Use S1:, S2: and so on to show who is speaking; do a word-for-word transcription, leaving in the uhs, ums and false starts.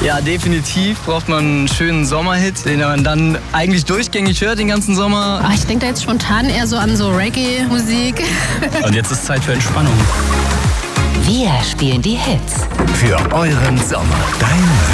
S1: Ja, definitiv braucht man einen schönen Sommerhit, den man dann eigentlich durchgängig hört den ganzen Sommer.
S2: Ach, ich denke da jetzt spontan eher so an so Reggae-Musik.
S1: Und jetzt ist Zeit für Entspannung.
S3: Wir spielen die Hits.
S4: Für euren Sommer. Dein